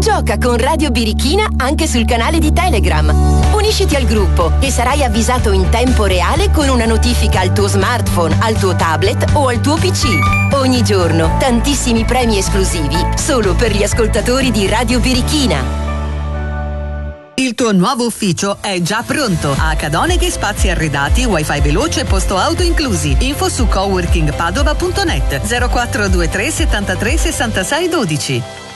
Gioca con Radio Birichina anche sul canale di Telegram. Unisciti al gruppo e sarai avvisato in tempo reale con una notifica al tuo smartphone, al tuo tablet o al tuo PC. Ogni giorno tantissimi premi esclusivi solo per gli ascoltatori di Radio Birichina. Il tuo nuovo ufficio è già pronto. A Cadoneghe spazi arredati, wifi veloce e posto auto inclusi. Info su coworkingpadova.net 0423 73 66 12.